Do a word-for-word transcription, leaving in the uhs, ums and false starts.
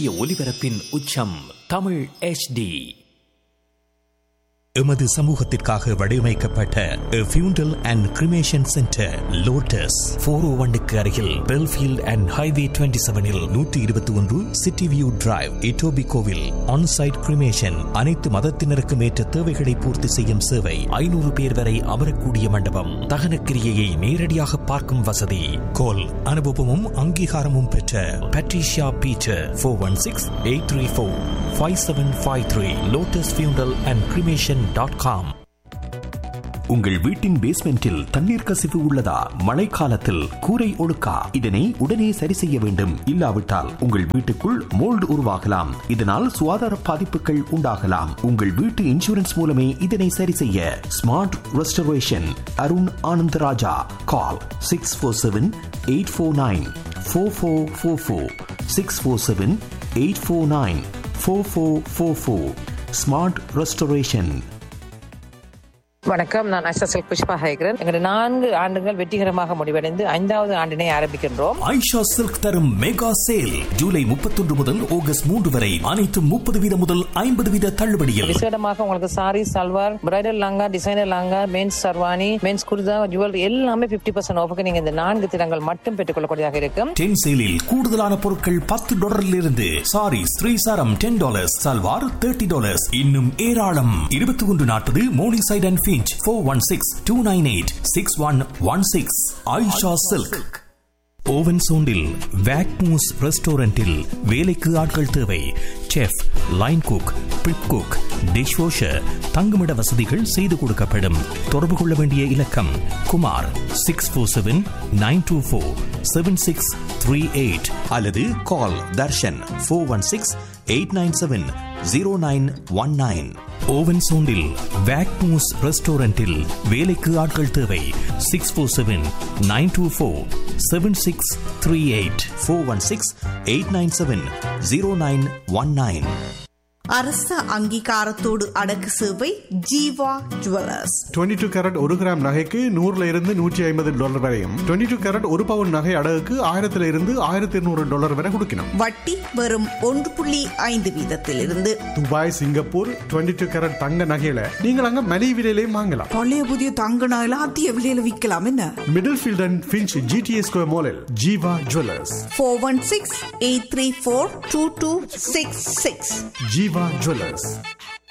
சூரிய ஒளிபரப்பின் உச்சம் Tamil H D. எமது சமூகத்திற்காக வடிவமைக்கப்பட்ட ஃபியூண்டல் and cremation centre lotus four ஓ ஒன்னுக்கு அருகில் பெல்ஃபீல்ட் அண்ட் ஹைவே டுவெண்ட்டி செவனில் நூற்றி இருபத்தி ஒன்று சிட்டி வியூ டிரைவ் இட்டோபி கோவில் ஆன்சைட் கிரிமேஷன். அனைத்து மதத்தினருக்கும் ஏற்ற தேவைகளை பூர்த்தி செய்யும் சேவை. ஐநூறு பேர் வரை அமரக்கூடிய மண்டபம். தகன கிரியையை நேரடியாக பார்க்கும் வசதி. கோல் அனுபவமும் அங்கீகாரமும் பெற்ற Patricia Peter four one six eight three four five seven five three lotus ஃபியூண்டல் அண்ட் கிரிமேஷன் டாட் காம். உங்கள் வீட்டின் பேஸ்மெண்டில் தண்ணீர் கசிவு உள்ளதா? மழைக்காலத்தில் கூரை ஒழுக்கா? இதனை உடனே சரி செய்ய வேண்டும். இல்லாவிட்டால் உங்கள் வீட்டுக்குள் மோல்டு உருவாகலாம். இதனால் சுகாதார பாதிப்புகள் உண்டாகலாம். உங்கள் வீட்டு இன்சூரன்ஸ் மூலமே இதனை சரி செய்ய. Smart restoration Arun Anandaraja. கால் six four seven eight four nine four four four four six four seven eight four nine four four four four. Smart restoration. வணக்கம், நான் ஐஷா சில்க் புஷ்பா ஹைக்ரன். எங்களுடைய நான்கு ஆண்டுகள் வெற்றிகரமாக முடிவடைந்து ஐந்தாவது ஆண்டினை ஆரம்பிக்கின்றோம். ஐஷா சில்க் தரும் மெகா சேல் ஜூலை முப்பத்தொன்று முதல் ஆகஸ்ட் மூன்று வரை அனைத்து முப்பது வீத முதல் ஐம்பது வீத தள்ளுபடியில். விசேடமாக உங்களுக்கு சாரி, சல்வார், பிரைடல் லாங்கா, டிசைனர் லாங்கா, men's sherwani, men's kurta, jewellery எல்லாமே பிப்டி பர்சன்ட் ஆஃபுக்கு நீங்க இந்த நான்கு தினங்கள் மட்டும் பெற்றுக்கொள்ளக்கூடியதாக இருக்கும். டென் சேலில் கூடுதலான பொருட்கள் பத்து டாலரில் இருந்து. Sorry ஸ்ரீசாரம் ten dollars, salwar thirty dollars, இன்னும் ஏராளம். இருபத்தி ஒன்று நாற்பது morning side and four one six two nine eight six one one six. Aisha Silk. Oven சோண்டில் வேக்மூஸ் ரெஸ்டாரண்டில் வேலைக்கு ஆட்கள் தேவை. Chef, line cook, prep cook, dish washer, தங்குமிட வசதிகள் செய்து கொடுக்கப்படும். தொடர்பு கொள்ள வேண்டிய இலக்கம் Kumar six four seven nine two four seven six three eight அல்லது கால் Darshan four one six eight nine seven zero nine one nine. Oven சோண்டில் வேக்மூஸ் ரெஸ்டாரண்டில் வேலைக்கு ஆட்கள் தேவை. Six four seven nine two four seven six three eight four one six eight nine seven zero nine one nine. அரச அங்கீகாரத்தோடு அடக்கு சேவை Jeeva jewellers. Twenty two carat ஒரு gram நகைக்கு நூறுல இருந்து நூற்றி ஐம்பது டாலர் வரையும், டுவெண்ட்டி டூ கேரட் ஒரு பவுன் நகை அடகுக்கு ஆயிரத்துல இருந்து ஆயிரத்தி இருநூறு டாலர் வரை கொடுக்கணும். வட்டி வெறும் ஒன்று புள்ளி ஐந்து வீதத்தில் இருந்து. Dubai, Singapore twenty two carat தங்க நகையில நீங்கள் அங்க மலிவு விலையிலையும் வாங்கலாம். பழைய புதிய தங்க நகையில அதிக விலையில விற்கலாம். என்ன middle field and Finch GTA square மாலில் Jeeva jewellers. Four one six eight three four two two six six. Jeeva jewellers.